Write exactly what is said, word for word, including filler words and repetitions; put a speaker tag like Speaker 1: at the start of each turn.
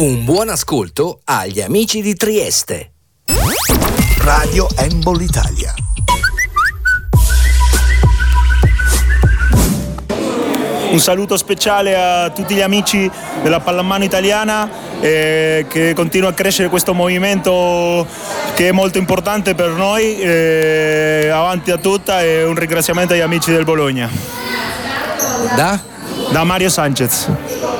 Speaker 1: Un buon ascolto agli amici di Trieste.
Speaker 2: Radio Handball Italia.
Speaker 3: Un saluto speciale a tutti gli amici della pallamano italiana, eh, che continua a crescere questo movimento che è molto importante per noi, eh, avanti a tutta, e un ringraziamento agli amici del Bologna.
Speaker 1: Da?
Speaker 3: Da Mario Sanchez.